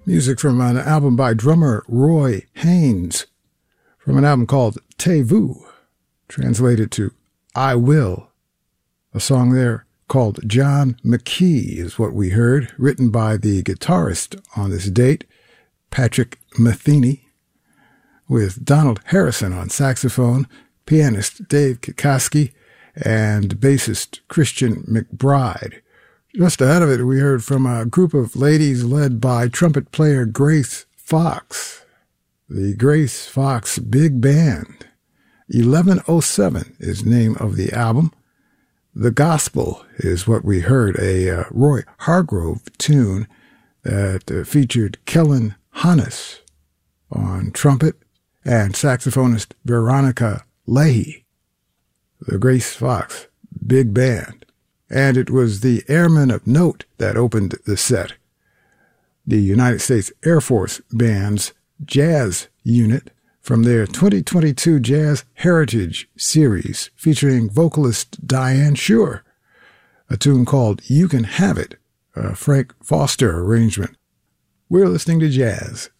Music from an album by drummer Roy Haynes, from an album called Te Vu, translated to I Will. A song there called John McKee is what we heard, written by the guitarist on this date, Patrick Metheny, with Donald Harrison on saxophone, pianist Dave Kikoski, and bassist Christian McBride. Just ahead of it, we heard from a group of ladies led by trumpet player Grace Fox, the Grace Fox Big Band. 1107 is the name of the album. The Gospel is what we heard, a Roy Hargrove tune that featured Kellen Hannes on trumpet and saxophonist Veronica Leahy. The Grace Fox Big Band. And it was the Airmen of Note that opened the set. The United States Air Force Band's jazz unit from their 2022 Jazz Heritage Series featuring vocalist Diane Shure, a tune called You Can Have It, a Frank Foster arrangement. We're listening to jazz